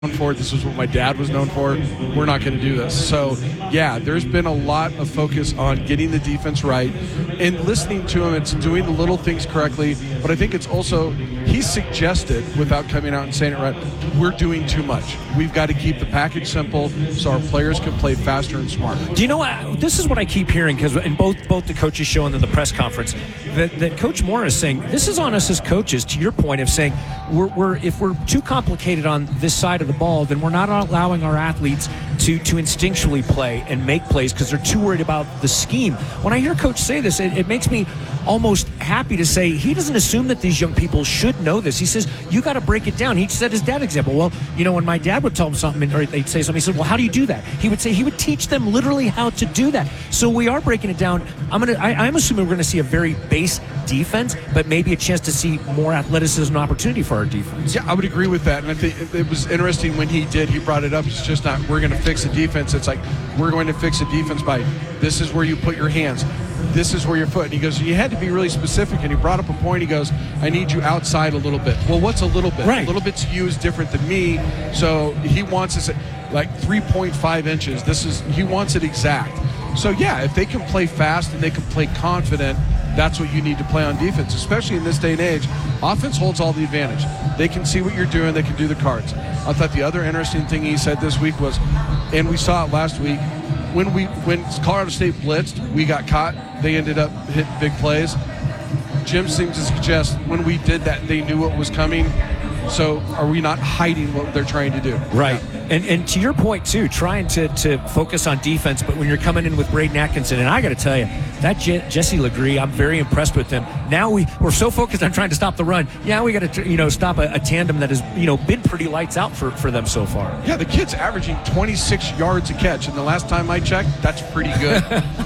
for. This is what my dad was known for. We're not going to do this. So, yeah, there's been a lot of focus on getting the defense right and listening to him. It's doing the little things correctly, but I think it's also, he suggested, without coming out and saying it right, we're doing too much. We've got to keep the package simple so our players can play faster and smarter. Do you know what? This is what I keep hearing, because in both the coaches show and then the press conference, that Coach Moore is saying, this is on us as coaches, to your point of saying, if we're too complicated on this side of the ball, then we're not allowing our athletes to instinctually play and make plays because they're too worried about the scheme. When I hear Coach say this, it makes me almost happy to say he doesn't assume that these young people should know this. He says, you got to break it down. He said his dad example. Well, when my dad would tell him something or they'd say something, he said, well, how do you do that? He would say he would teach them literally how to do that. So we are breaking it down. I'm assuming we're going to see a very base defense, but maybe a chance to see more athleticism and opportunity for our defense. Yeah, I would agree with that. And I think it was interesting when he brought it up. It's just not, we're going to fix the defense. It's like, we're going to fix the defense by, this is where you put your hands. This is where your foot. And he goes, you had to be really specific. And he brought up a point. He goes, I need you outside a little bit. Well, what's a little bit? Right. A little bit to you is different than me. So he wants us at like 3.5 inches. He wants it exact. So yeah, if they can play fast and they can play confident, that's what you need to play on defense, especially in this day and age. Offense holds all the advantage. They can see what you're doing. They can do the cards. I thought the other interesting thing he said this week was, and we saw it last week, when Colorado State blitzed, we got caught. They ended up hitting big plays. Jim seems to suggest when we did that, they knew what was coming. So are we not hiding what they're trying to do? Right. And to your point, too, trying to focus on defense, but when you're coming in with Braden Atkinson, and I got to tell you, that Jesse Legree, I'm very impressed with him. Now we're so focused on trying to stop the run. Yeah, we got to stop a tandem that has been pretty lights out for them so far. Yeah, the kid's averaging 26 yards a catch, and the last time I checked, that's pretty good.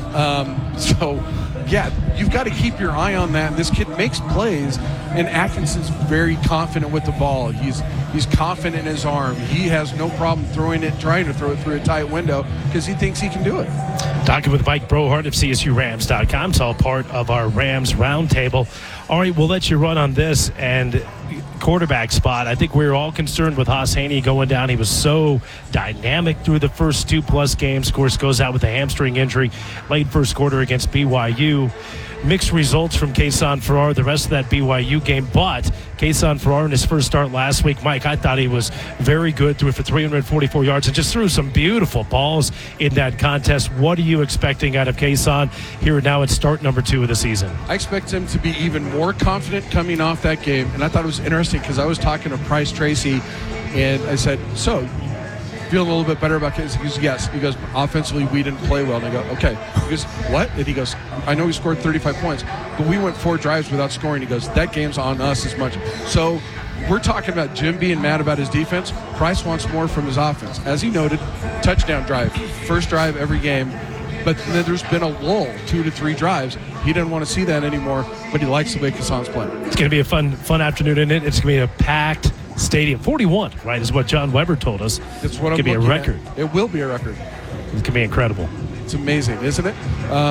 Yeah, you've got to keep your eye on that. This kid makes plays, and Atkinson's very confident with the ball. He's confident in his arm. He has no problem trying to throw it through a tight window because he thinks he can do it. Talking with Mike Brohart of CSURams.com. It's all part of our Rams Roundtable. All right, we'll let you run on this and quarterback spot. I think we were all concerned with Haas Haney going down. He was so dynamic through the first 2+ games. Of course, goes out with a hamstring injury late first quarter against BYU. Mixed results from Kason Farrar the rest of that BYU game, but Kason Farrar in his first start last week, Mike, I thought he was very good, threw it for 344 yards and just threw some beautiful balls in that contest. What are you expecting out of Kason here now at start number 2 of the season? I expect him to be even more confident coming off that game, and I thought it was interesting because I was talking to Price Tracy, and I said, so feeling a little bit better about Kason? He goes, yes. He goes, offensively, we didn't play well. And I go, okay. He goes, what? And he goes, I know we scored 35 points, but we went 4 drives without scoring. He goes, that game's on us as much. So we're talking about Jim being mad about his defense. Price wants more from his offense. As he noted, touchdown drive, first drive every game. But then there's been a lull, 2 to 3 drives. He didn't want to see that anymore, but he likes the way Kason's playing. It's going to be a fun afternoon, isn't it? It's going to be a packed stadium. 41, right, is what John Weber told us. That's what I'm looking at. It could be a record. It will be a record. It could be incredible. It's amazing, isn't it?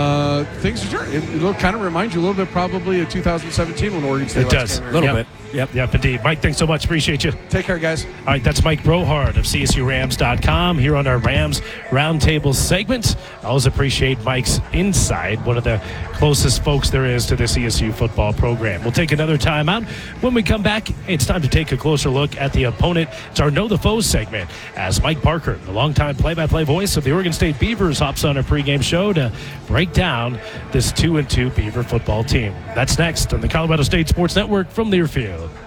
Things are turning. It kind of reminds you a little bit probably of 2017 when Oregon State. It does. A little bit. Yep, indeed. Mike, thanks so much. Appreciate you. Take care, guys. All right, that's Mike Brohart of CSURams.com here on our Rams Roundtable segment. I always appreciate Mike's insight, one of the closest folks there is to the CSU football program. We'll take another time out. When we come back, it's time to take a closer look at the opponent. It's our Know the Foes segment as Mike Parker, the longtime play-by-play voice of the Oregon State Beavers, hops on our pregame show to break down this 2-2 Beaver football team. That's next on the Colorado State Sports Network from Learfield.